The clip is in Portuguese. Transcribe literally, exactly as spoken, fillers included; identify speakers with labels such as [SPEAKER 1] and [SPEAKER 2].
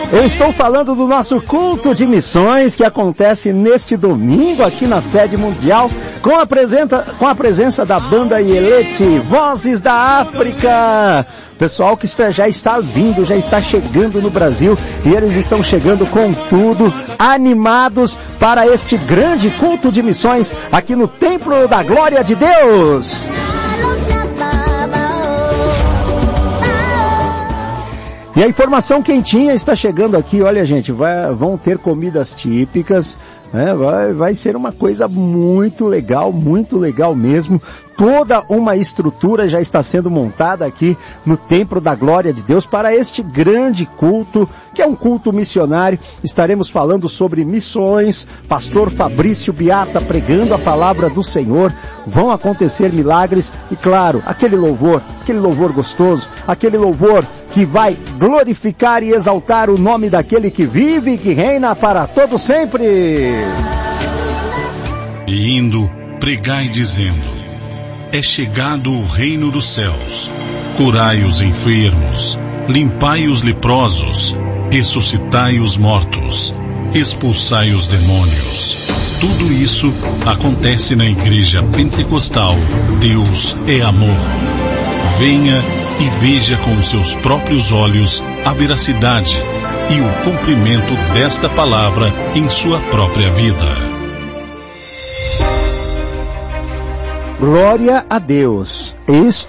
[SPEAKER 1] Eu estou falando do nosso culto de missões que acontece neste domingo aqui na sede mundial com a, presenta, com a presença da banda Yelete, Vozes da África. Pessoal que está, já está vindo, já está chegando no Brasil e eles estão chegando com tudo, animados para este grande culto de missões aqui no Templo da Glória de Deus. E a informação quentinha está chegando aqui, olha gente, vai, vão ter comidas típicas, né? vai, vai ser uma coisa muito legal, muito legal mesmo. Toda uma estrutura já está sendo montada aqui no Templo da Glória de Deus para este grande culto, que é um culto missionário. Estaremos falando sobre missões, pastor Fabrício Beata pregando a palavra do Senhor, vão acontecer milagres e claro, aquele louvor, aquele louvor gostoso, aquele louvor que vai glorificar e exaltar o nome daquele que vive e que reina para todo sempre.
[SPEAKER 2] E indo, pregai dizendo: é chegado o reino dos céus. Curai os enfermos, limpai os leprosos, ressuscitai os mortos, expulsai os demônios. Tudo isso acontece na Igreja Pentecostal Deus é Amor. Venha e veja com os seus próprios olhos a veracidade e o cumprimento desta palavra em sua própria vida.
[SPEAKER 1] Glória a Deus. Isto